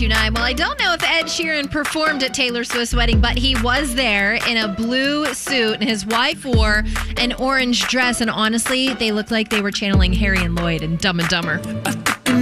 1029. Well, I don't know if Ed Sheeran performed at Taylor Swift's wedding, but he was there in a blue suit, and his wife wore an orange dress. And honestly, they looked like they were channeling Harry and Lloyd in Dumb and Dumber.